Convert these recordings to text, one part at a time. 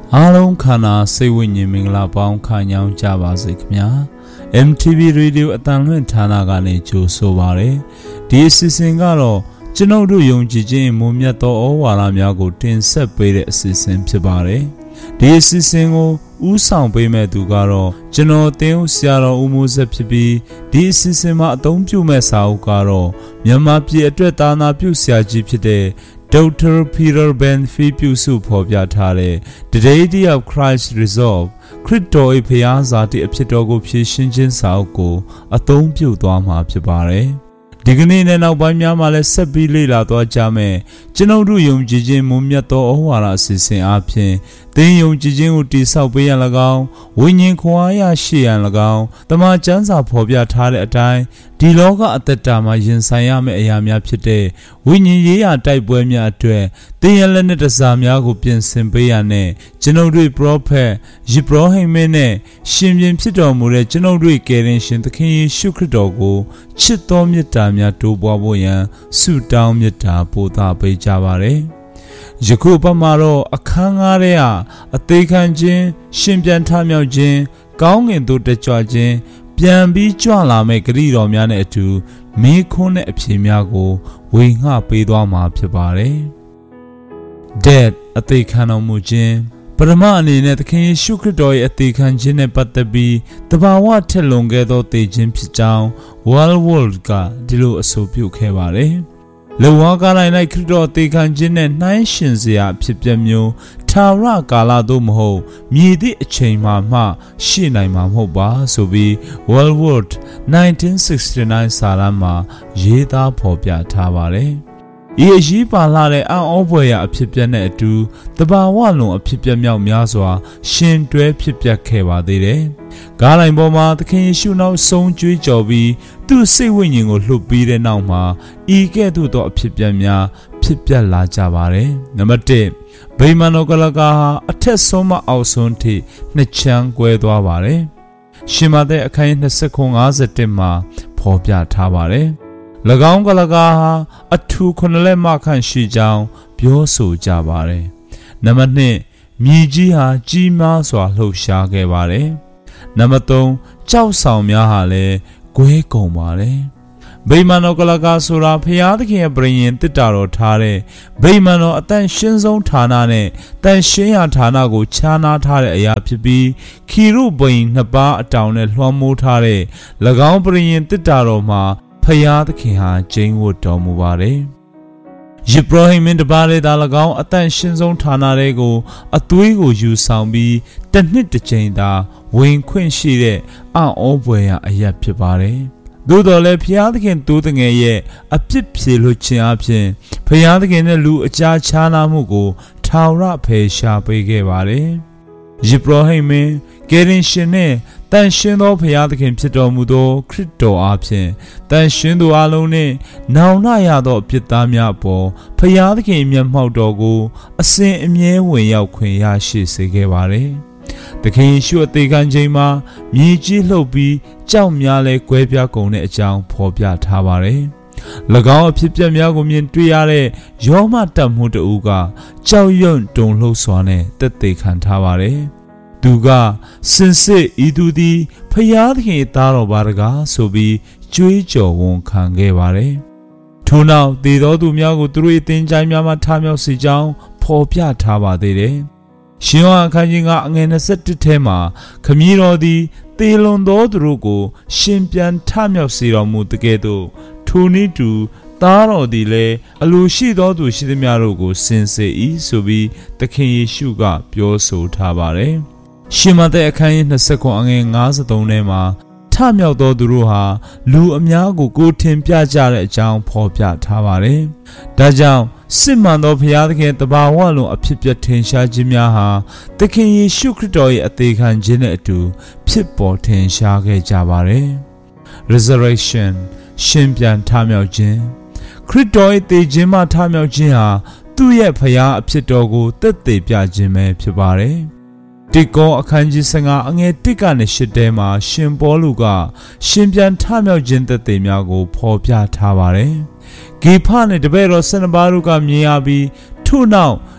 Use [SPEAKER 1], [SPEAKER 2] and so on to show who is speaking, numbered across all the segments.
[SPEAKER 1] အားလုံးခန္ဓာစိတ်ဝိညာဉ်မင်္ဂလာပေါင်းခံကြောင်းကြပါစေခင်ဗျာ MTV Radio အတန်လွင့်ဌာနကနေကြိုဆိုပါရစေဒီအစီအစဉ်ကတော့ကျွန်ုပ်တို့ယုံကြည်ခြင်းမွန်မြတ်သောဩဝါဒများကိုတင်ဆက်ပေးတဲ့အစီအစဉ်ဖြစ်ပါတယ်ဒီအစီအစဉ်ကိုဦးဆောင်ပေးမဲ့သူကတော့ကျွန်တော်တင်းဦးဆရာတော်ဦးမိုးဆက်ဖြစ်ပြီးဒီအစီအစဉ်မှာအသုံးပြုမဲ့စာအုပ်ကတော့မြန်မာပြည်အတွက်သာနာပြုဆရာကြီးဖြစ်တဲ့Dr. Peter Ben-Fee ပြုစုဖော်ပြထားတဲ့ The Deity of Christ Resolve ခရစ်တော်၏ဘုရားဇာတိအဖြစ်တော်ကိုဖြည့်ရှင်းခြင်းစာအုပ်ကိုအသုံးပြုသွားမှာဖြစ်ပါတယ်ဒီကနေ့နဲ့နောက်ပိုင်းများမှာလည်းဆက်ပြီးလေ့လာသွားကြမယ်ကျွန်ုပ်တို့ယုံကြည်ခြင်းမွန်မြတ်သောဩဝါဒအစီအစဉ်အပြင်သင်ယုံကြည်ခြင်းကိုတည်ဆောက်ပေးရန်၎င်းဝိညာဉ်ခွန်အားရရှိရန်၎င်းတမန်ကျမ်းစာဖော်ပြထားတဲ့အတိုင်းဒီလောကအသက်တာမှာရင်ဆိုင်ရမယ့်အရာများဖြစ်တဲ့ဝိညာဉ်ရေးရာတိုက်ပွဲများအတွက်သင်ရလက်နဲ့တစားများကိုပြင်ဆင်ပေးရတဲ့ကျွန်ုပ်တို့ပရောဖက်ယေဘရဟိမင်းနဲ့ရှင်ပြန်ဖြစ်တော်မူတဲ့ကျွန်ုပ်တို့ကယ်တင်ရှင်သခင်ယေရှုခရစ်တော်ကိုချစ်တော်မြတ်တာများတိုးပွားဖို့ရန်ဆုတောင်းမြတ်တာပို့သပေးကြပါရစေယခုပတ်မှာတော့အခန်းငါးထဲကအသေးခံခြင်းရှင်ပြန်ထမြောက်ခြင်းကောင်းငင်သို့တက်ကြွခြင်းပြန်ပြီးကြွလာမဲ့ဂရုတော်များနဲ့အတူမိခွန်းနဲ့အဖြေများကိုဝေငှပေးသွားမှာဖြစ်ပါတယ်။ Death အသေးခံတော်မူခြင်းပရမအနေနဲ့သခင်ယေရှုခရစ်တော်ရဲ့အသေးခံခြင်းနဲ့ပတ်သက်ပြီးတဘာဝထက်လွန်ခဲ့သောသေခြင်းဖြစ်ကြောင်း World ကဒီလိုအဆိုပြုခဲ့ပါတယ်။လောကကာလ၌ခရစ်တော်အသေးခံခြင်းနဲ့နှိုင်းယှဉ်စရာအဖြစ်ပြမျိုးထာဝရကာလသို့မဟုတ်မြည်သည့်အချိန်မှရှိနိုင်မှာမဟုတ်ပါဆိုပြီး World 1969 စာတမ်းမှာရေးသားဖော်ပြထားပါတယ်။ဤအရေးပါလာတဲ့အံ့ဩဖွယ်ရာအဖြစ်ပြနဲ့အတူတဘာဝလွန်အဖြစ်ပြမြောက်များစွာရှင်တွဲဖြစ်ပြခဲ့ပါသေးတယ်။ကားလိုင်းပေါ်မှာသခင်ယေရှုနောက်ဆုံးကြွေးကြော်ပြီးသူ့စိတ်ဝိညာဉ်ကိုလှုပ်ပြီးတဲ့နောက်မှာဤကဲ့သို့သောအဖြစ်ပြများဖြစ်ပြလာကြပါတယ်။နံပါတ်1ဗိမာန်တော်ကလကာဟာအထက်ဆုံးမှအောက်ဆုံးထိနှစ်ချမ်းကွဲသွားပါတယ်။ရှင်မသက်အခန်း29:51မှာဖော်ပြထားပါတယ်။၎င်းကလကာဟာအထူးခုနှစ်လက်မခန့်ရှိကြောင်းပြောဆိုကြပါတယ်။နံပါတ်2မြေကြီးဟာကြီးမားစွာလှုပ်ရှားခဲ့ပါတယ်။နံပါတ်3ကြောက်ဆောင်များဟာလည်းကွဲကုန်ပါတယ်။ဗိမာန်တော်ကလကာဆိုတာဖျားသခင်ရဲ့ပရိညင်တစ်တာတော်ထားတဲ့ဗိမာန်တော်အတန်ရှင်းဆုံးဌာနနဲ့တန်ရှင်းရာဌာနကိုခြားနားထားတဲ့အရာဖြစ်ပြီးခီရုဘိန်နှစ်ပါးအတောင်နဲ့လွှမ်းမိုးထားတဲ့၎င်းပရိညင်တစ်တာတော်မှာဖျားသခင်ဟာကျင်းဝတ်တော်မူပါတယ်။ယေဘရဟိမင်းတပါးလေးသာ၎င်းအတန်ရှင်းဆုံးဌာနတွေကိုအသွေးကိုယူဆောင်ပြီးတစ်နှစ်တစ်ချိန်သာဝင်ခွင့်ရှိတဲ့အံ့ဩဖွယ်ရာအရာဖြစ်ပါတယ်။သို့တော်လည်းဖျားသခင်တိုးတငယ်ရဲ့အပြစ်ဖြေလွှတ်ခြင်းအပြင်ဖျားသခင်နဲ့လူအကြားခြားနာမှုကိုထာဝရဖယ်ရှားပေးခဲ့ပါတယ်။ယေဘရဟိမင်းကယ်တင်ရှင်နဲ့တန်ရှင်းသောဖျားသခင်ဖြစ်တော်မူသောခရစ်တော်အားဖြင့်တန်ရှင်းသူအလုံးနှင့်နောင်နှရသောအပြစ်သားများအပေါ်ဖျားသခင်မျက်မှောက်တော်ကိုအစဉ်အမြဲဝင်ရောက်ခွင့်ရရှိစေခဲ့ပါတယ်။သခင်ယေရှုအသေးခံခြင်းမှာမြေကြီးလှုပ်ပြီးကြောက်များလဲကွဲပြားကုန်တဲ့အကြောင်းဖော်ပြထားပါတယ်။၎င်းအဖြစ်ပြက်များကိုမြင်တွေ့ရတဲ့ယောမတတ်မှုတဦးကကြောက်ရွံ့တုန်လှုပ်စွာနဲ့တက်သေးခံထားပါတယ်။သူကစင်စစ်ဤသူသည်ဖျားသခင်သားတော်ပါတကားဆိုပြီးကြွေးကြော်ဝန်ခံခဲ့ပါတယ်။ထို့နောက်သေသောသူများကိုသူတို့၏သင်္ချိုင်းများမှထမြောက်စေကြောင်းဖော်ပြထားပါသေးတယ်။ရှင်ယောဟန်အခန်းကြီး9:21ထဲမှာခမည်းတော်သည်သေလွန်သောသူတို့ကိုရှင်ပြန်ထမြောက်စေတော်မူတကယ်သို့ထိုနည်းတူသားတော်သည်လည်းအလိုရှိသောသူရှိသမျှတို့ကိုစင်စေ၏ဆိုပြီးသခင်ယေရှုကပြောဆိုထားပါတယ်။ရှင်မသက်အခန်းကြီး29:53ထဲမှာထမြောက်သောသူတို့ဟာလူအများကိုထင်ပြကြတဲ့အကြောင်းဖော်ပြထားပါတယ်။ဒါကြောင့်စစ်မှန်သောဘုရားသခင်တဘာဝလုံးအဖြစ်ပြထင်ရှားခြင်းများဟာသခင်ယေရှုခရစ်တော်ရဲ့အသေးခံခြင်းနဲ့အတူဖြစ်ပေါ်ထင်ရှားခဲ့ကြပါတယ်။ Resurrection ရှင်ပြန်ထမြောက်ခြင်းခရစ်တော်ရဲ့သေခြင်းမှထမြောက်ခြင်းဟာသူ့ရဲ့ဘုရားအဖြစ်တော်ကိုသက်သေပြခြင်းပဲဖြစ်ပါတယ်။တိကောအခန်းကြီး15:1-8ထဲမှာရှင်ပေါလုကရှင်ပြန်ထမြောက်ခြင်းသက်သေများကိုဖော်ပြထားပါတယ်။ဂေဖနဲ့တပည့်တော်12ပါးတို့ကမြင်ရပြီးထို့နောက်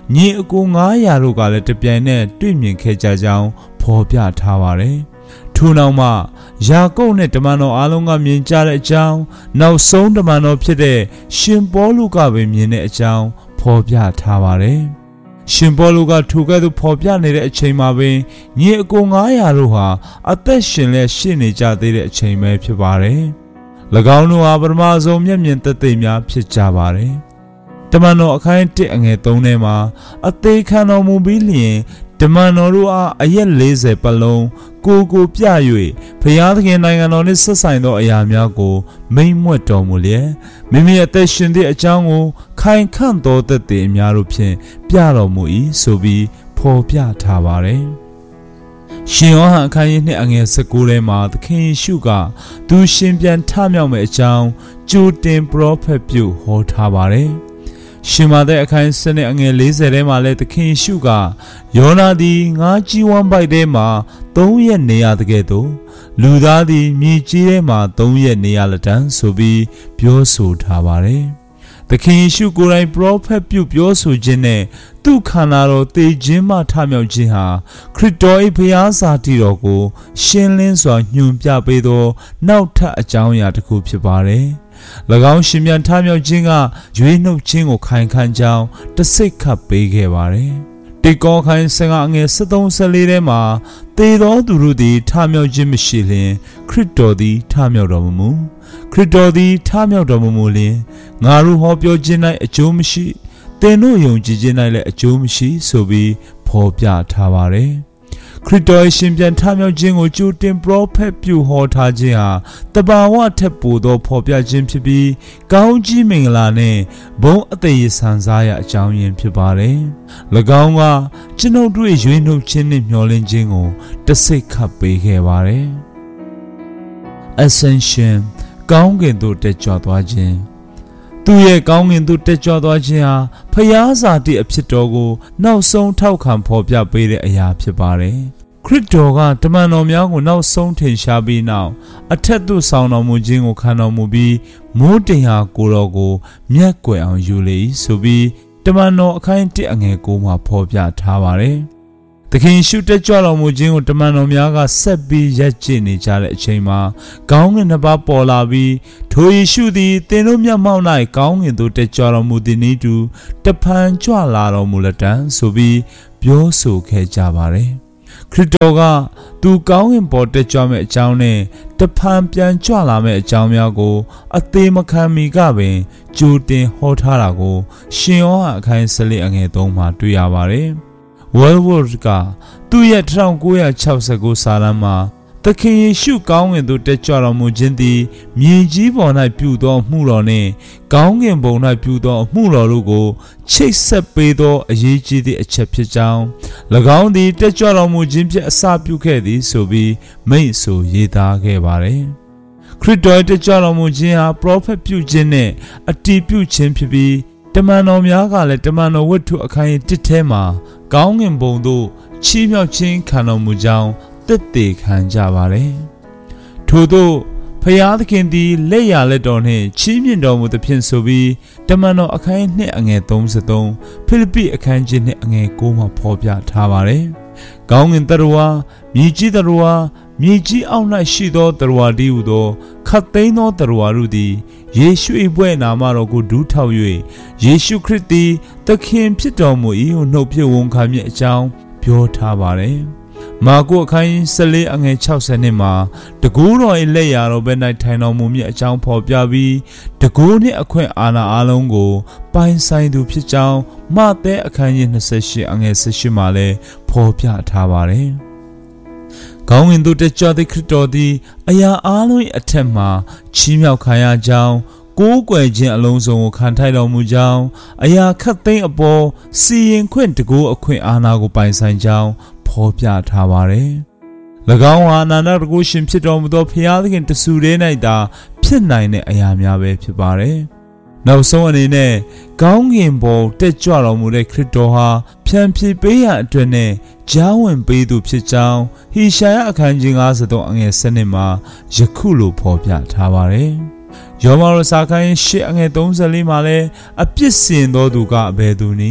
[SPEAKER 1] ညီအကို900တို့ကလည်းတပြိုင်နက်တွေ့မြင်ခဲ့ကြကြောင်းဖော်ပြထားပါတယ်။ထို့နောက်မှယာကုပ်နဲ့တမန်တော်အားလုံးကမြင်ကြတဲ့အကြောင်းနောက်ဆုံးတမန်တော်ဖြစ်တဲ့ရှင်ပေါလုကပဲမြင်တဲ့အကြောင်းဖော်ပြထားပါတယ်။ရှင်ပေါလုကထိုကဲ့သို့ဖော်ပြနေတဲ့အချိန်မှာပင်ညီအကို900တို့ဟာအသက်ရှင်လက်ရှိနေကြသေးတဲ့အချိန်ပဲဖြစ်ပါတယ်။၎င်းတို့ဟာပထမဆုံးမျက်မြင်သက်သေများဖြစ်ကြပါတယ်။တမန်တော်အခန်း1အငယ်3ထဲမှာအသေးခံတော်မူပြီးလျင်တမန်တော်တို့အားအရက်40ပတ်လုံးကိုပြ၍ဘုရားသခင်နိုင်ငံတော်နှင့်ဆက်ဆိုင်သောအရာများကိုမိန့်မွက်တော်မူလျက်မိမိအသက်ရှင်သည့်အကြောင်းကိုခိုင်ခန့်သောသက်သေအများတို့ဖြင့်ပြတော်မူ၏ဆိုပြီးဖော်ပြထားပါတယ်။ရှင်ယောဟန်အခန်းကြီး2အငယ်19ထဲမှာသခင်ယေရှုကသူရှင်ပြန်ထမြောက်မယ့်အကြောင်းကြိုတင်ပရောဖက်ပြုဟောထားပါတယ်။ရှင်မာသက်အခန်း7အငယ်40ထဲမှာလည်းသခင်ယေရှုကယောနာသည်ငါးကြီးဝမ်းပိုက်ထဲမှာ3ရက်နေရတဲ့ကဲ့သို့လူသားသည်မြေကြီးထဲမှာ3ရက်နေရလက်တန်းဆိုပြီးပြောဆိုထားပါတယ်။သခင်ယေရှုကိုယ်တိုင်ပရောဖက်ပြုပြောဆိုခြင်းနဲ့သူ့ခန္ဓာတော်သေခြင်းမှထမြောက်ခြင်းဟာခရစ်တော်၏ဘုရားစာတည်တော်ကိုရှင်းလင်းစွာညွှန်ပြပေးသောနောက်ထပ်အကြောင်းအရာတစ်ခုဖြစ်ပါတယ်။၎င်းရှင်ပြန်ထမြောက်ခြင်းကရွေးနှုတ်ခြင်းကိုခိုင်ခန့်ကြောင်းတစိတ်ခတ်ပေးခဲ့ပါတယ်။တေကောခိုင်15အငယ်73-74ထဲမှာသေသောသူတို့သည်ထမြောက်ခြင်းမရှိလျင်ခရစ်တော်သည်ထမြောက်တော်မမူခရစ်တော်သည်ထမြောက်တော်မမူလျင်ငါတို့ဟောပြောခြင်း၌အကျိုးမရှိသင်တို့ယုံကြည်ခြင်း၌လည်းအကျိုးမရှိဆိုပြီးဖော်ပြထားပါတယ်။ခရစ်တော်ရှင်ပြန်ထမြောက်ခြင်းကိုကြိုတင်ပရောဖက်ပြုဟောထားခြင်းဟာတဘာဝထက်ပိုသောဖော်ပြခြင်းဖြစ်ပြီးကောင်းကြီးမင်္ဂလာနဲ့ဘုန်းအသက်ရည်ဆန်စားရအကြောင်းရင်းဖြစ်ပါတယ်။၎င်းကကျွန်ုပ်တို့ရွေးနှုတ်ခြင်းနဲ့မျှော်လင့်ခြင်းကိုတစိတ်ခတ်ပေးခဲ့ပါတယ်။ Ascension ကောင်းကင်သို့တက်ကြွသွားခြင်းသူရဲ့ကောင်းကင်သို့တက်ကြွသွားခြင်းဟာဖျားစာတိအဖြစ်တော်ကိုနောက်ဆုံးထောက်ခံဖော်ပြပေးတဲ့အရာဖြစ်ပါတယ်။ခရစ်တော်ကတမန်တော်များကိုနောက်ဆုံးထင်ရှားပြီးနောက်အထက်သို့ဆောင်တော်မူခြင်းကိုခံတော်မူပြီးမိုးတင်ဟာကိုတော်ကိုမျက်ကွယ်အောင်ယူလေဆိုပြီးတမန်တော်အခန်း1အငယ်9မှာဖော်ပြထားပါတယ်။သခင်ရှုတက်ကြွတော်မူခြင်းကိုတမန်တော်များကဆက်ပြီးရပ်ကျင့်နေကြတဲ့အချိန်မှာကောင်းကင်နှစ်ပါးပေါ်လာပြီးထိုယေရှုသည်သင်တို့မျက်မှောက်၌ကောင်းကင်သို့တက်ကြွတော်မူသည်နည်းတူတဖန်ကြွလာတော်မူလက်တံဆိုပြီးပြောဆိုခဲ့ကြပါတယ်။ခရစ်တော်ကသူကောင်းကင်ပေါ်တက်ကြွမဲ့အကြောင်းနဲ့တဖန်ပြန်ကြွလာမဲ့အကြောင်းများကိုအသေးမခံမီကပင်ကြိုတင်ဟောထားတာကိုရှင်ယောဟန်အခန်း14အငယ်3မှာတွေ့ရပါတယ်။ World ကသူ့ရဲ့1969စာလမ်းမှာသခင်ယေရှုကောင်းကင်သို့တက်ကြွတော်မူခြင်းသည်မြေကြီးပေါ်၌ပြုသောမှုတော်နှင့်ကောင်းကင်ဘုံ၌ပြုသောမှုတော်တို့ကိုချိတ်ဆက်ပေးသောအရေးကြီးသည့်အချက်ဖြစ်ကြောင်း၎င်းသည်တက်ကြွတော်မူခြင်းဖြင့်အစပြုခဲ့သည်ဆိုပြီးမိန့်ဆိုရေးသားခဲ့ပါတယ်။ခရစ်တော်တက်ကြွတော်မူခြင်းဟာပရောဖက်ပြုခြင်းနှင့်အတည်ပြုခြင်းဖြစ်ပြီးတမန်တော်များကလည်းတမန်တော်ဝတ္ထုအခန်း1ထဲမှာကောင်းကင်ဘုံသို့ချီးမြှောက်ခြင်းခံတော်မူကြောင်းသက်သေခံကြပါတယ်။ထို့သောဖျားသခင်သည်လက်ရလက်တော်နှင့်ချီးမြှင့်တော်မူသဖြင့်ဆိုပြီးတမန်တော်အခန်း2အငယ်33ဖိလိပ္ပိအခန်းကြီး2အငယ်9မှာဖော်ပြထားပါတယ်။ကောင်းကင်တရဝါမြေကြီးတရဝါမြေကြီးအောက်၌ရှိသောတရဝါတည်းဟူသောခတ်သိမ်းသောတရဝါတို့သည်ယေရှု၏ဘွဲ့နာမတော်ကိုဒူးထောက်၍ယေရှုခရစ်သည်သခင်ဖြစ်တော်မူ၏ဟုနှုတ်ပြဝန်ခံမည်အကြောင်းပြောထားပါတယ်။မာကုအခန်း14အငယ်60မှာတကူတော်၏လက်ရာတော်ဘက်၌ထိုင်တော်မူမည်အကြောင်းဖော်ပြပြီးတကူနှင့်အခွင့်အာဏာအလုံးကိုပိုင်ဆိုင်သူဖြစ်ကြောင်းမဿဲအခန်း28အငယ်18မှာလည်းဖော်ပြထားပါတယ်။ကောင်းကင်သို့တက်ကြွသည့်ခရစ်တော်သည်အရာအားလုံး၏အထက်မှချီးမြှောက်ခံရကြောင်းကိုးကွယ်ခြင်းအလုံးစုံကိုခံထိုက်တော်မူကြောင်းအရာခတ်သိမ်းအပေါ်စီရင်ခွင့်တကူအခွင့်အာဏာကိုပိုင်ဆိုင်ကြောင်းဖော်ပြထားပါတယ်။၎င်းဟာအနန္တတကုရှင်ဖြစ်တော်မူသောဖျားသခင်တဆူတည်း၌သာဖြစ်နိုင်တဲ့အရာများပဲဖြစ်ပါတယ်။နောက်ဆုံးအနေနဲ့ကောင်းကင်ပေါ်တက်ကြွတော်မူတဲ့ခရစ်တော်ဟာဖြန်ဖြေပေးရန်အတွက်နဲ့ကြားဝင်ပေးသူဖြစ်ကြောင်းဟေရှာယအခန်းကြီး53အငယ်7မှာယခုလိုဖော်ပြထားပါတယ်။ယောမရစာခန်း8အငယ်34မှာလည်းအပြစ်စင်သောသူကအဘယ်သူနည်း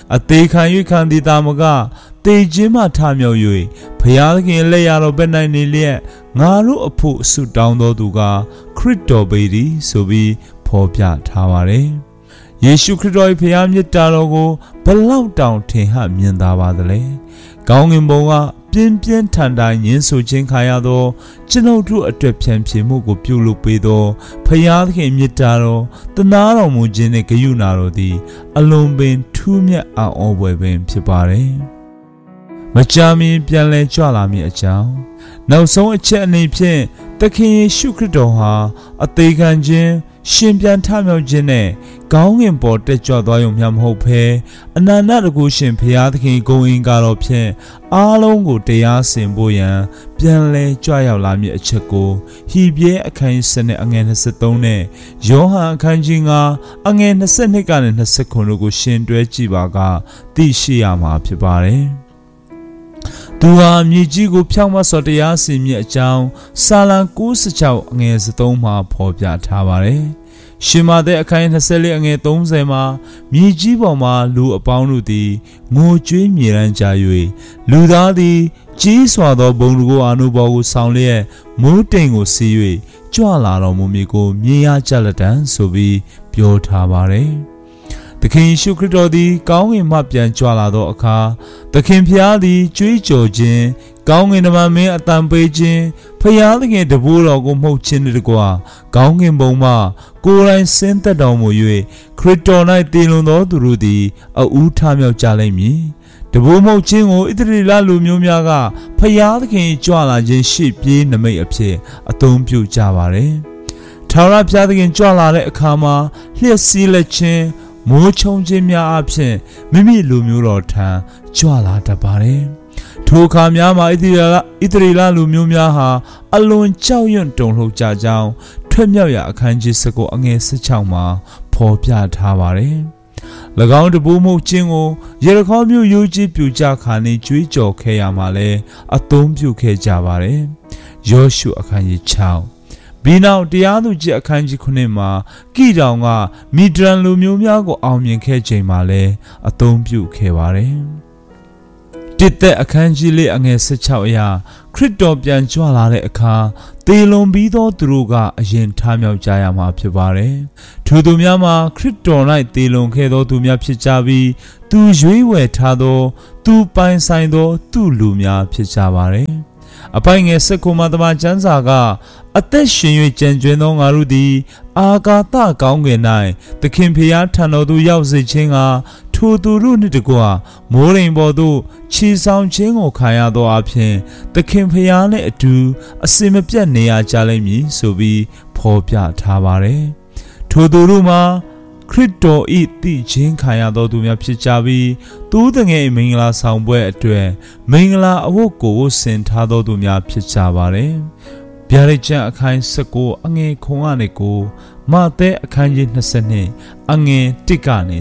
[SPEAKER 1] အသေးခံ၍ခံသည်တာမကတေခြင်းမှထမြောက်၍ဖျားသခင်လက်ရတော်ပဲ့နိုင်နေလျက်ငါတို့အဖို့ဆုတောင်းတော်သူကခရစ်တော်ပေသည်ဆိုပြီးဖော်ပြထားပါတယ်။ယေရှုခရစ်တော်၏ဖျားမြတ်တာတော်ကိုဘလောက်တောင်ထင်ဟမြင်သာပါသလဲ။ကောင်းကင်ဘုံကပြင်းပြင်းထန်ထန်ညှင်းဆိုခြင်းခံရသောကျွန်ုပ်တို့အတွက်ဖြန့်ဖြေမှုကိုပြုလုပ်ပေးသောဖျားသခင်မြတ်တာတော်တနာတော်မူခြင်းနှင့်ဂရုဏာတော်သည်အလွန်ပင်ထူးမြတ်အံ့ဩဖွယ်ပင်ဖြစ်ပါတယ်။မကြာမီပြန်လည်ကြွလာမည်အကြောင်းနောက်ဆုံးအချက်အနေဖြင့်သခင်ယေရှုခရစ်တော်ဟာအသေးခံခြင်းရှင်ပြန်ထမြောက်ခြင်းနဲ့ကောင်းကင်ပေါ်တက်ကြွသွားရုံမျှမဟုတ်ဘဲအနန္တတကုရှင်ဖျားသခင်ဂုဏ်အင်္ဂါတော်ဖြင့်အားလုံးကိုတရားစင်ဖို့ရန်ပြန်လဲကြွရောက်လာမည်အချက်ကိုဟိပြဲအခန်း7နဲ့အငယ်23နဲ့ယောဟန်အခန်းကြီး9အငယ်22ကနေ29တို့ကိုရှင်းတွဲကြည့်ပါကသိရှိရမှာဖြစ်ပါတယ်။သူဟာမြေကြီးကိုဖြောင့်မတ်စွာတရားစီရင်မည်အကြောင်းစာလံ96အငယ်3မှာဖော်ပြထားပါတယ်။ရှင်မာသက်အခန်း24အငယ်30မှာမြေကြီးပေါ်မှာလူအပေါင်းတို့သည်ငိုကြွေးမြေရန်ကြ၍လူသားသည်ကြီးစွာသောဘုံကိုအာနုဘော်ကိုဆောင်လျက်မိုးတိမ်ကိုစီး၍ကြွလာတော်မူမည်ကိုမြင်ရကြလက်တံဆိုပြီးပြောထားပါတယ်။သခင်ယေရှုခရစ်တော်သည်ကောင်းကင်မှပြန်ကြွလာသောအခါသခင်ဖျားသည်ကြွေးကြော်ခြင်းကောင်းကင်တမန်မင်းအတန်ပေးခြင်းဖျားသခင်တပည့်တော်ကိုမှုတ်ခြင်းတကွာကောင်းကင်ဘုံမှကိုယ်တိုင်ဆင်းသက်တော်မူ၍ခရစ်တော်၌တည်လွန်သောသူတို့သည်အဦးထမြောက်ကြလိမ့်မည်တပည့်မှုတ်ခြင်းကိုဣသရေလလူမျိုးများကဖျားသခင်ကြွလာခြင်းရှေ့ပြေးနမိတ်အဖြစ်အသုံးပြုကြပါတယ်ထာဝရဘုရားသခင်ကြွလာတဲ့အခါမှာလျှက်စီးလက်ခြင်းမိုးချုံခြင်းများအဖြစ်မိမိလူမျိုးတော်ထံကြွလာတတ်ပါတယ်။ထိုအခါများမှာဣသရေလလူမျိုးများဟာအလွန်ကြောက်ရွံ့တုန်လှုပ်ကြကြောင်းထွက်မြောက်ရာအခန်းကြီး19အငယ်16မှာဖော်ပြထားပါတယ်။၎င်းတပူးမှုခြင်းကိုယေရခေါမြို့ရိုးကြီးပြူကြခါနေကြွေးကြော်ခဲ့ရမှာလဲအသုံးပြုခဲ့ကြပါတယ်။ယောရှုအခန်းကြီး6ဒီနောက်တရားသူကြီးအခန်းကြီး9မှာကိတောင်ကမီဒရန်လူမျိုးများကိုအောင်မြင်ခဲ့ချိန်မှာလည်းအသုံးပြုခဲ့ပါတယ်။တစ်သက်အခန်းကြီးလေးအငယ်16အရာခရစ်တော်ပြန်ကြွလာတဲ့အခါသေလွန်ပြီးသောသူတို့ကအရင်ထမြောက်ကြရမှာဖြစ်ပါတယ်။ထိုသူများမှာခရစ်တော်၌သေလွန်ခဲ့သောသူများဖြစ်ကြပြီးသူရွေးဝယ်ထားသောသူပိုင်ဆိုင်သောသူလူများဖြစ်ကြပါတယ်။အပိုင်ငယ်19မှာတမန်ကျမ်းစာကအသက်ရှင်၍ကြံကျွင်းသောငါတို့သည်အာကာသကောင်းကင်၌သခင်ဖျားထံတော်သို့ရောက်စေခြင်းကထိုသူတို့နှင့်တကွမိုးရိမ်ပေါ်သို့ခြေဆောင်ခြင်းကိုခံရသောအဖြစ်သခင်ဖျားနှင့်အတူအစင်မပြတ်နေရကြလိမ့်မည်ဆိုပြီးဖော်ပြထားပါတယ်။ထိုသူတို့မှာခရစ်တော်၏သိခြင်းခံရသောသူများဖြစ်ကြပြီးသူတငယ်မင်္ဂလာဆောင်ပွဲအတွက်မင်္ဂလာအဝတ်ကိုဆင်ထားသောသူများဖြစ်ကြပါတယ်။ဗျာဒိတ်ကျမ်းအခန်း19အငယ်9ကနေ9မဿဲအခန်းကြီး22အငယ်1ကနေ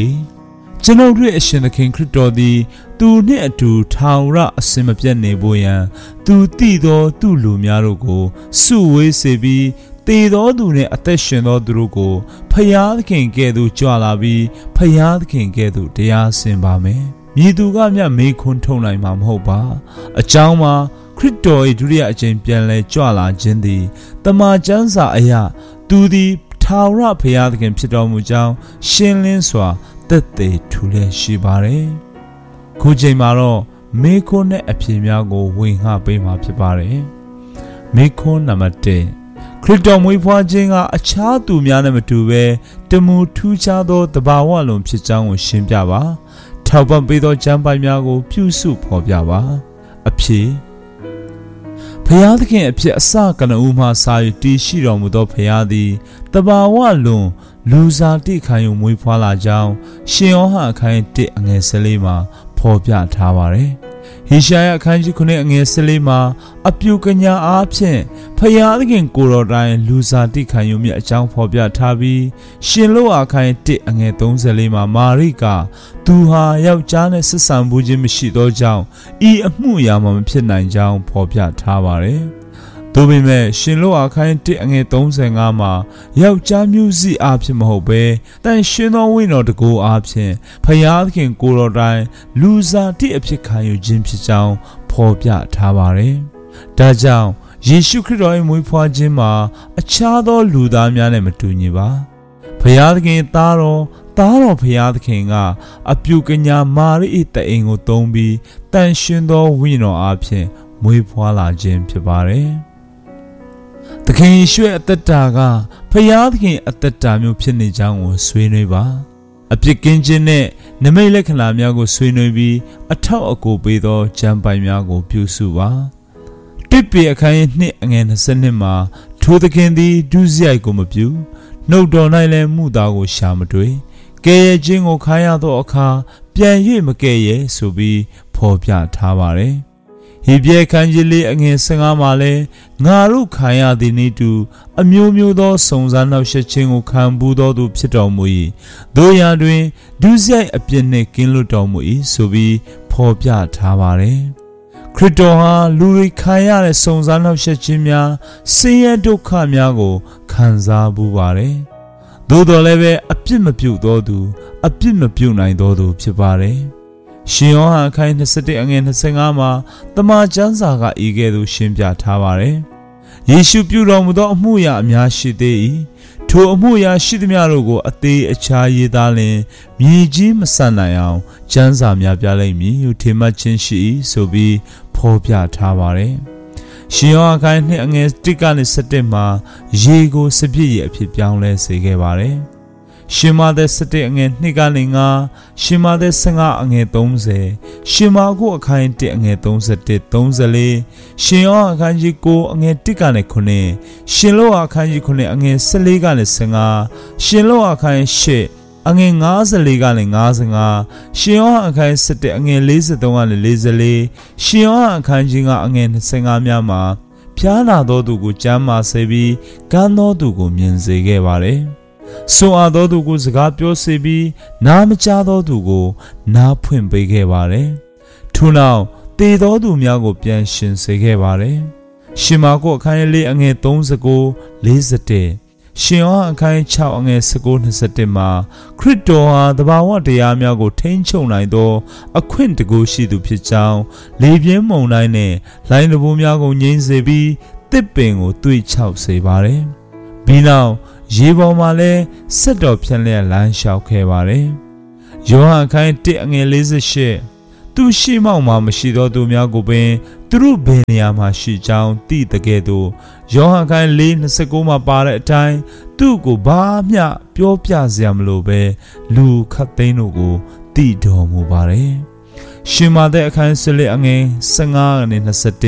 [SPEAKER 1] 14ကျွန်ုပ်တို့အရှင်သခင်ခရစ်တော်သည်သူနှင့်အတူထာဝရအစင်မပြတ်နေဖို့ရန်သူတည်သောသူလူများတို့ကိုစုဝေးစေပြီးတည်သောသူနှင့်အသက်ရှင်သောသူတို့ကိုဖျားသခင်ကဲ့သို့ကြွလာပြီးဖျားသခင်ကဲ့သို့တရားစင်ပါမယ်။မြည်သူကမျှမေးခွန်းထုတ်နိုင်မှာမဟုတ်ပါ။အကြောင်းမှာခရစ်တော်၏ဒုတိယအကြိမ်ပြန်လည်ကြွလာခြင်းသည်တမန်ကျမ်းစာအရသူသည်ထာဝရဘုရားသခင်ဖြစ်တော်မူကြောင်းရှင်းလင်းစွာသက်သေထူလျက်ရှိပါတယ်။ခုချိန်မှာတော့မေးခွန်းနဲ့အဖြေများကိုဝင်ငှပေးမှာဖြစ်ပါတယ်။မေးခွန်းနံပါတ်1ခရစ်တော်မွေးဖွားခြင်းကအခြားသူများနဲ့မတူဘဲတမူထူးခြားသောတဘာဝလုံးဖြစ်ကြောင်းကိုရှင်းပြပါထောက်ပံ့ပေးသောကျမ်းပိုင်များကိုပြုစုဖော်ပြပါအဖြေဖျားသခင်အဖြစ်အစကနဦးမှစာ၍တည်ရှိတော်မူသောဖျားသည်တဘာဝလုံးလူစားတိခံယူမွေးဖွားလာကြောင်းရှင်ယောဟန်အခန်း1အငယ်14မှာဖော်ပြထားပါတယ်ဟေရှာယအခန်းကြီး9အငယ်14မှာအပြုကညာအားဖြင့်ဖျားသခင်ကိုယ်တော်တိုင်လူစားတိခံယူမြတ်အကြောင်းဖော်ပြထားပြီးရှင်လောအခန်း1အငယ်34မှာမာရိကသူဟာယောက်ျားနဲ့ဆက်ဆံမှုခြင်းမရှိသောကြောင့်ဤအမှုအရာမှမဖြစ်နိုင်ကြောင်းဖော်ပြထားပါတယ်။သူသို့ပေမဲ့ရှင်လို့အခန်း1အငယ်35မှာယောက်ျားမျိုးစိအားဖြင့်မဟုတ်ဘဲတန်ရှင်သောဝိညာဉ်တော်တကူအားဖြင့်ဖျားသခင်ကိုယ်တော်တိုင်လူစားတိအဖြစ်ခံယူခြင်းဖြစ်ကြောင်းဖော်ပြထားပါတယ်။ဒါကြောင့်ယေရှုခရစ်တော်၏မွေးဖွားခြင်းမှာအခြားသောလူသားများနဲ့မတူညီပါ။ဖျားသခင်သားတော်ဖျားသခင်ကအပြုကညာမာရိ၏တအိမ်ကိုသုံးပြီးတန်ရှင်သောဝိညာဉ်တော်အားဖြင့်မွေးဖွားလာခြင်းဖြစ်ပါတယ်။သခင်ယေရှုရဲ့အသက်တာကဖျားသခင်အသက်တာမျိုးဖြစ်နေကြောင်းကိုဆွေးနွေးပါ။အပြစ်ကင်းခြင်းနဲ့နမိတ်လက္ခဏာများကိုဆွေးနွေးပြီးအထောက်အကူပေးသောကျမ်းပိုင်များကိုပြုစုပါ။တစ်ပေအခန်း2အငယ်22မှာထိုသခင်သည်ဒုစရိုက်ကိုမပြုနှုတ်တော်၌လည်းမှုသားကိုရှာမတွေ့ကဲ့ရဲ့ခြင်းကိုခါရသောအခါပြန်၍မကဲ့ရဲ့ဆိုပြီးဖော်ပြထားပါတယ်။ဟေဘရဲခန်းကြီးလေးအငယ်15မှာလည်းငါတို့ခံရသည်နည်းတူအမျိုးမျိုးသောစုံစမ်းနှောက်ယှက်ခြင်းကိုခံပူးသောသူဖြစ်တော်မူ၏။တို့ရာတွင်ဒုစရိုက်အပြစ်နှင့်ကင်းလွတ်တော်မူ၏ဆိုပြီးဖော်ပြထားပါတယ်။ခရစ်တော်ဟာလူတွေခံရတဲ့စုံစမ်းနှောက်ယှက်ခြင်းများဆင်းရဲဒုက္ခများကိုခံစားပူးပါတယ်။သို့တော်လည်းပဲအပြစ်မပြုတ်သောသူအပြစ်မပြုတ်နိုင်သောသူဖြစ်ပါတယ်။ရှင်ယောဟန်အခန်း21အငယ်25မှာတမန်ကျမ်းစာကဤကဲ့သို့ရှင်းပြထားပါတယ်။ယေရှုပြုတော်မူသောအမှုရာအများရှိသေး၏။ထိုအမှုရာရှိသမျှတို့ကိုအသေးအခြားရေးသားလျင်မြေကြီးမဆန်နိုင်အောင်ကျမ်းစာများပြလိမ့်မည်ဟုထင်မှတ်ခြင်းရှိ၏ဆိုပြီးဖော်ပြထားပါတယ်။ရှင်ယောဟန်အခန်း2အငယ်1ကနေ7မှာရေကိုစပြည့်ရအဖြစ်ပြောင်းလဲစေခဲ့ပါတယ်။ရှင်မာသက်7အငယ်2ကနေ9ရှင်မာသက်15အငယ်30ရှင်မာကုအခန်း1အငယ်31 34ရှင်ယောဟန်အခန်းကြီး9အငယ်1ကနေ9ရှင်လောအခန်းကြီး9အငယ်14ကနေ15ရှင်လောအခန်း8အငယ်54ကနေ55ရှင်ယောဟန်အခန်း7အငယ်43ကနေ44ရှင်ယောဟန်အခန်းကြီး9အငယ်25များမှာဖျားနာသောသူကိုကျမ်းမာစေပြီးကမ်းသောသူကိုမြင်စေခဲ့ပါတယ်။ဆွမ်းအားသောသူကိုစကားပြောစေပြီးနားမကြားသောသူကိုနားဖွင့်ပေးခဲ့ပါတယ်။ထို့နောက်သေသောသူများကိုပြန်ရှင်စေခဲ့ပါတယ်။ရှင်မာကုအခန်း4အငယ်39 41ရှင်ယောဟန်အခန်း6အငယ်19 21မှာခရစ်တော်ဟာသဘာဝတရားများကိုထိန်းချုပ်နိုင်သောအခွင့်တကူရှိသူဖြစ်ကြောင်းလေပြင်းမုန်တိုင်းနဲ့လိုင်းတဘိုးများကိုငြိမ်းစေပြီးတစ်ပင်ကိုသွေ့ချောက်စေပါတယ်။ပြီးနောက်ရေပေါ်မှာလည်းဆက်တော်ဖြန့်လျက်လမ်းလျှောက်ခဲ့ပါတယ်။ယောဟန်အခန်း1အငယ်48သူရှိမောက်မှာမရှိသောသူများကိုပင်သူတို့ဘယ်နေရာမှာရှိကြောင်းသိတဲ့ကဲ့သို့ယောဟန်အခန်း4:29မှာပါတဲ့အတိုင်းသူ့ကိုဘာမျှပြောပြစရာမလိုပဲလူခတ်သိန်းတို့ကိုသိတော်မူပါတယ်။ရှင်မာသက်အခန်း14အငယ်15ကနေ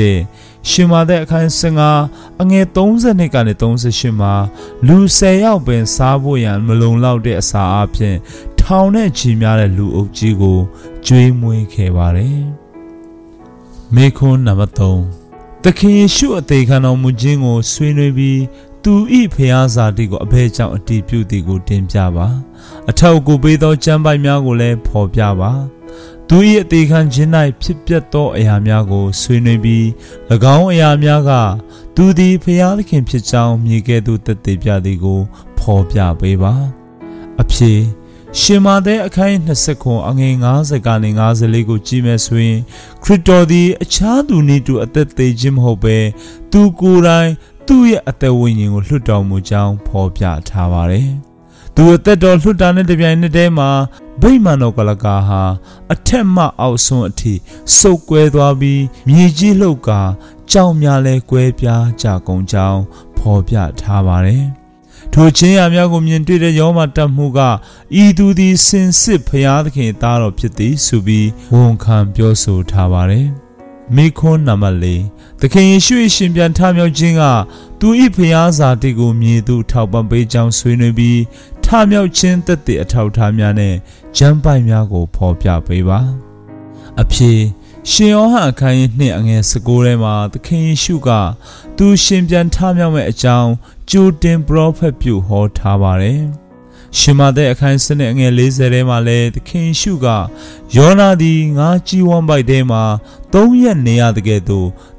[SPEAKER 1] 21ရှင်မာသက်အခန်း15အငယ်32ကနေ38မှာလူ10ယောက်ပင်စားဖို့ရန်မလုံလောက်တဲ့အစာအပြင်ထောင်နဲ့ချီများတဲ့လူအုပ်ကြီးကိုကျွေးမွေးခဲ့ပါတယ်။မေခွန်းနံပါတ်3သခင်ယေရှုအသေးခံတော်မူခြင်းကိုဆွေးနွေးပြီးသူ၏ဖျားစာတိကိုအဘဲကြောင့်အတည်ပြုသည်ကိုတင်ပြပါအထောက်အကူပေးသောကျမ်းပိုက်များကိုလည်းဖော်ပြပါသူ၏အသေးခံခြင်း၌ဖြစ်ပျက်သောအရာများကိုဆွေးနွေးပြီး၎င်းအရာများကသူသည်ဖျားသခင်ဖြစ်ကြောင်းမြေကဲ့သို့သက်သေပြသည်ကိုဖော်ပြပေးပါအဖြစ်ရှင်မာသက်အခန်း29အငယ်50ကနေ54ကိုကြည့်မယ်ဆိုရင်ခရစ်တော်သည်အခြားသူနည်းတူအသက်သေးခြင်းမဟုတ်ဘဲသူကိုယ်တိုင်သူ့ရဲ့အသက်ဝိညာဉ်ကိုလွှတ်တော်မူကြောင်းဖော်ပြထားပါတယ်။သူအသက်တော်လွှတ်တာနဲ့တပြိုင်နက်တည်းမှာဗိမာန်တော်ကလကာဟာအထက်မှအောက်ဆုံးအထိစုပ်ကွဲသွားပြီးမြေကြီးလှုပ်ကာကြောင်များလဲကွဲပြားကြကုန်ကြောင်းဖော်ပြထားပါတယ်။ထိုချင်းရများကိုမြင်တွေ့တဲ့ယောမတတ်မှုကဤသူသည်စင်စစ်ဖျားသခင်သားတော်ဖြစ်သည်ဆိုပြီးဝန်ခံပြောဆိုထားပါတယ်။မိခွန်းနံပါတ်4သခင်ယေရှု၏ရှင်ပြန်ထမြောက်ခြင်းကသူ၏ဖျားစာတိကိုမြေသူထောက်ပံ့ပေးကြောင်းဆွေးနွေးပြီးထမြောက်ခြင်းသက်သေအထောက်ထားများနဲ့ကျမ်းပိုက်များကိုဖော်ပြပေးပါအဖြစ်ရှင်ယောဟန်အခန်း2အငယ်19ထဲမှာသခင်ယေရှုကသူရှင်ပြန်ထမြောက်မဲ့အကြောင်းကြိုတင်ပရောဖက်ပြုဟောထားပါတယ်ရှင်မာသက်အခန်း7အငယ်40ထဲမှာလည်းသခင်ယေရှုကယောနာသည်ငါကြီးဝမ်းပိုက်ထဲမှာ3ရက်နေရတဲ့ကဲ့သို့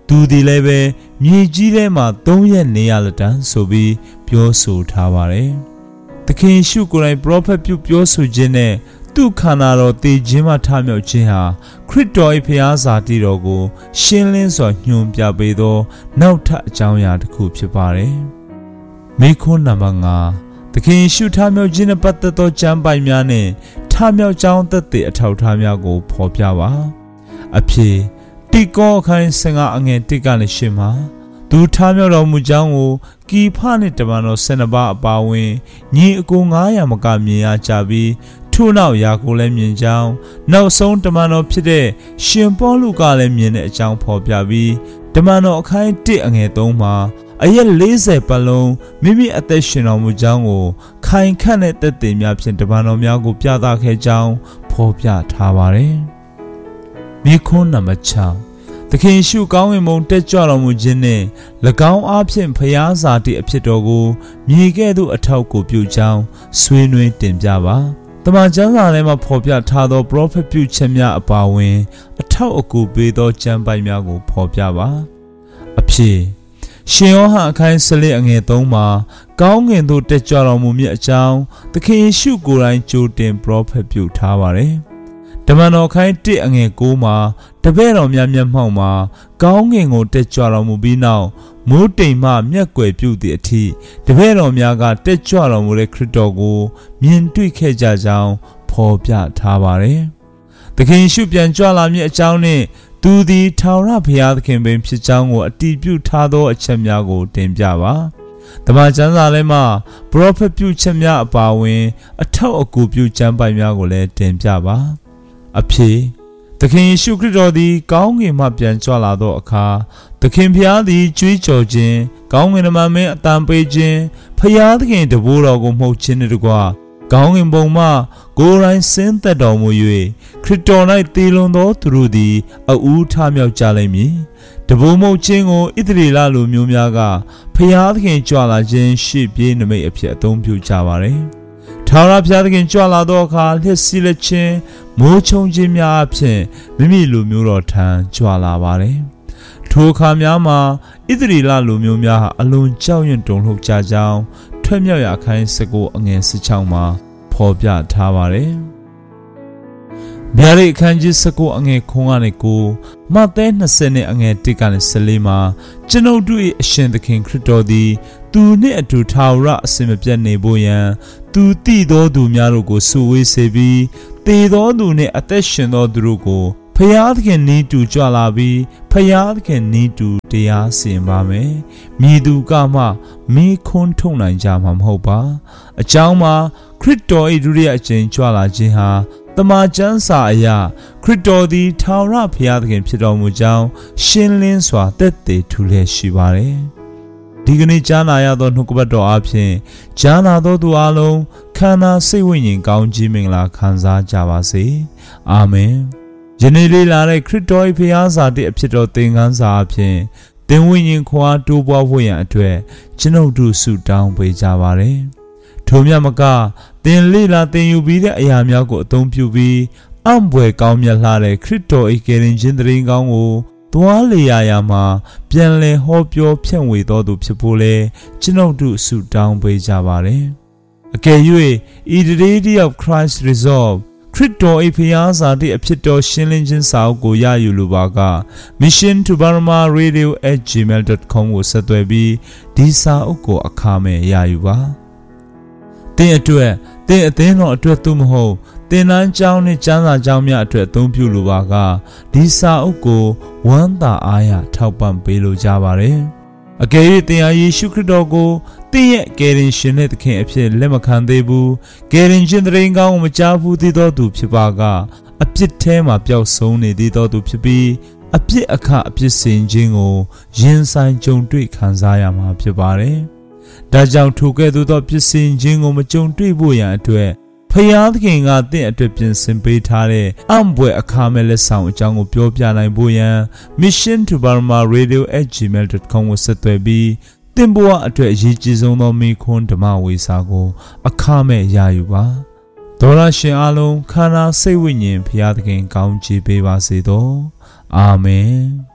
[SPEAKER 1] သူဒီလည်းပဲမြေကြီးထဲမှာ3 ရက်နေရလက်တန်းဆိုပြီးပြောဆိုထားပါတယ်။သခင်ရှုကိုယ်တိုင်ပရောဖက်ပြုပြောဆိုခြင်းနဲ့သူ့ခန္ဓာတော်တည်ခြင်းမှထမြောက်ခြင်းဟာခရစ်တော်၏ဖျားစာတိတော်ကိုရှင်းလင်းစွာညွှန်ပြပေးသောနောက်ထပ်အကြောင်းအရာတစ်ခုဖြစ်ပါတယ်။မိခွန်းနံပါတ်5သခင်ရှုထမြောက်ခြင်းနဲ့ပတ်သက်သောကျမ်းပိုင်များနဲ့ထမြောက်ကြောင်းသက်သေအထောက်အထားများကိုဖော်ပြပါ။အဖြစ်တိကောအခန်း15အငယ်1ကနေ8မှာသူထမြောက်တော်မူကြောင်းကိုကီဖနှင့်တမန်တော်12ပါးအပါအဝင်ညီအကို900မကမြင်ရကြပြီးထို့နောက်ယာကိုလည်းမြင်ကြောင်းနောက်ဆုံးတမန်တော်ဖြစ်တဲ့ရှင်ပေါလုကလည်းမြင်တဲ့အကြောင်းဖော်ပြပြီးတမန်တော်အခန်း1အငယ်3မှာအရက်40ပတ်လုံးမိမိအသက်ရှင်တော်မူကြောင်းကိုခိုင်ခန့်တဲ့သက်သေများဖြင့်တမန်တော်များကိုပြသခဲ့ကြောင်းဖော်ပြထားပါတယ်။မိခွန်းနံပါတ်6သခင်ရှုကောင်းဝင်မုံတက်ကြွတော်မူခြင်းနှင့်၎င်းအားဖြင့်ဖျားစာတိအဖြစ်တော်ကိုမြေကဲ့သို့အထောက်ကိုပြုကြောင်းဆွေးနွေးတင်ပြပါတမန်ကျမ်းစာထဲမှာဖော်ပြထားသောပရောဖက်ပြုချက်များအပါအဝင်အထောက်အကူပေးသောကျမ်းပိုင်များကိုဖော်ပြပါအဖြစ်ရှင်ယောဟန်အခန်း14အငယ်3မှာကောင်းငင်သို့တက်ကြွတော်မူမည်အကြောင်းသခင်ယေရှုကိုယ်တိုင်ကြိုတင်ပရောဖက်ပြုထားပါတယ်တမန်တော်ခိုင်း1အငယ်9မှာတပည့်တော်များမျက်မှောက်မှာကောင်းငင်ကိုတက်ကြွတော်မူပြီးနောက်မိုးတိမ်မှမျက်ကွယ်ပြုသည့်အထိတပည့်တော်များကတက်ကြွတော်မူတဲ့ခရစ်တော်ကိုမြင်တွေ့ခဲ့ကြကြောင်းဖော်ပြထားပါတယ်။သခင်ရှုပြန်ကြွလာမည်အကြောင်းနှင့်သူသည်ထာဝရဘုရားသခင်ပင်ဖြစ်ကြောင်းကိုအတည်ပြုထားသောအချက်များကိုတင်ပြပါ။တမန်ကျမ်းစာထဲမှာပရောဖက်ပြုချက်များအပါအဝင်အထောက်အကူပြုကျမ်းပိုင်များကိုလည်းတင်ပြပါ။အဖြစ်သခင်ယေရှုခရစ်တော်သည်ကောင်းကင်မှပြန်ကြွလာသောအခါသခင်ဖျားသည်ကြွေးကြော်ခြင်းကောင်းကင်နမမင်းအတန်ပေးခြင်းဖျားသခင်တဘိုးတော်ကိုမှုတ်ခြင်းနှင့်တကွကောင်းကင်ဘုံမှကိုယ်တိုင်ဆင်းသက်တော်မူ၍ခရစ်တော်၌တည်လွန်သောသူတို့သည်အဦးထမြောက်ကြလိမ့်မည်တဘိုးမှုတ်ခြင်းကိုဣသရေလလူမျိုးများကဖျားသခင်ကြွလာခြင်းရှေ့ပြေးနမိတ်အဖြစ်အသုံးပြုကြပါれထာဝရဘုရားသခင်ကြွလာသောအခါလျှက်စီးလက်ခြင်းမိုးချုံခြင်းများအဖြစ်မိမိလူမျိုးတော်ထံကြွလာပါတယ်။ထိုအခါများမှာဣသရေလလူမျိုးများဟာအလွန်ကြောက်ရွံ့တုန်လှုပ်ကြကြောင်းထွက်မြောက်ရာခိုင်း19အငယ်16မှာဖော်ပြထားပါတယ်။ဗျာဒိတ်အခန်းကြီး19အငယ်9ကနေ9မဿဲ20နဲ့အငယ်1ကနေ14မှာကျွန်ုပ်တို့၏အရှင်သခင်ခရစ်တော်သည်သူနှင့်အတူထာဝရအစဉ်မပြတ်နေဖို့ရန်သူတည်သောသူများတို့ကိုစုဝေးစေပြီးတည်သောသူနှင့်အသက်ရှင်သောသူတို့ကိုဖယားသခင်နီးတူကြွလာပြီးဖယားသခင်နီးတူတရားစီရင်ပါမယ်။မိသူကမှမိခွန်းထုတ်နိုင်ကြမှာမဟုတ်ပါ။အကြောင်းမှာခရစ်တော်၏ဒုတိယအကြိမ်ကြွလာခြင်းဟာတမန်ကျမ်းစာအရခရစ်တော်သည်ထာဝရဘုရားသခင်ဖြစ်တော်မူကြောင်းရှင်းလင်းစွာသက်သေထူလျက်ရှိပါတယ်။ဒီကနေ့ကြားနာရသောနှုတ်ကပတ်တော်အပြင်ကြားနာသောသူအလုံးခန္ဓာစိတ်ဝိညာဉ်ကောင်းကြီးမင်္ဂလာခံစားကြပါစေ။အာမင်။ယနေ့လေးလာတဲ့ခရစ်တော်၏ဘုရားစာတိအဖြစ်တော်သင်ခန်းစာအပြင်သင်ဝိညာဉ်ခွာတိုးပွားဖို့ရန်အတွက်ကျွန်ုပ်တို့ဆုတောင်းပေးကြပါရစေ။ထိုမြတ်မကသင်လေးလာသင်ယူပြီးတဲ့အရာများကိုအသုံးပြုပြီးအံ့ဘွယ်ကောင်းမြတ်လှတဲ့ခရစ်တော်၏ကယ်တင်ခြင်းတရင်ကောင်းကိုသွားလေရာမှာပြန်လည်ဟောပြောဖြန့်ဝေတော်သူဖြစ်ဖို့လဲကျွန်ုပ်တို့ဆုတောင်းပေးကြပါရစေ။အကယ်၍ Identity of Christ Resolve ခရစ်တော်၏ဖျားစာတိအဖြစ်တော်ရှင်းလင်းခြင်းစာအုပ်ကိုရယူလိုပါက Mission to Burma Radio@gmail.com ကိုဆက်သွယ်ပြီးဒီစာအုပ်ကိုအခမဲ့ရယူပါ။သင်အတွက်သင်အသင်းတော်အတွက်သို့မဟုတ်သင်တန်းကျောင်းနဲ့ကျမ်းစာကျောင်းများအတွက်အသုံးပြုလိုပါကဒီစာအုပ်ကိုဝမ်းသာအားရထောက်ပံ့ပေးလိုကြပါရစေ။အကယ်၍သင်ဟာယေရှုခရစ်တော်ကိုသင်ရဲ့ကယ်တင်ရှင်နဲ့သခင်အဖြစ်လက်မခံသေးဘူးကယ်တင်ရှင်တရင်ကောင်းကိုမကြားဘူးသေးသောသူဖြစ်ပါကအပြစ်ထဲမှာပျောက်ဆုံးနေသေးသောသူဖြစ်ပြီးအပြစ်အခအပြစ်စင်ခြင်းကိုရင်ဆိုင်ကြုံတွေ့ခံစားရမှာဖြစ်ပါတယ်။ဒါကြောင့်ထိုကဲ့သို့သောပြစ်စင်ခြင်းကိုမကြုံတွေ့ဖို့ရန်အတွက်ဖယားသခင်ကသင်အတွက်ပြင်ဆင်ပေးထားတဲ့အံ့ဘွယ်အခါမဲ့လက်ဆောင်အကြောင်းကိုပြောပြနိုင်ဖို့ရန် Mission to Burma Radio@gmail.com ကိုဆက်သွယ်ပြီးသင်ဘဝအတွက်အရေးကြီးဆုံးသောမိခွန်းဓမ္မဝေစာကိုအခမဲ့ရယူပါ။သောရရှင်အားလုံးခန္ဓာစိတ်ဝိညာဉ်ဖယားသခင်ကောင်းချီးပေးပါစေသော။အာမင်။